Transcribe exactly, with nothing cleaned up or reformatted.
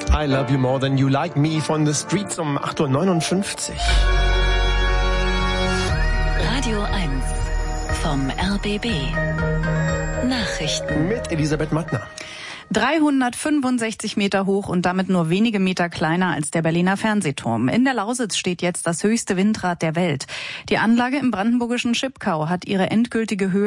I Love You More Than You Like Me von The Streets um acht Uhr neunundfünfzig. Radio eins vom R B B. Nachrichten mit Elisabeth Mattner. dreihundertfünfundsechzig Meter hoch und damit nur wenige Meter kleiner als der Berliner Fernsehturm. In der Lausitz steht jetzt das höchste Windrad der Welt. Die Anlage im brandenburgischen Schipkau hat ihre endgültige Höhe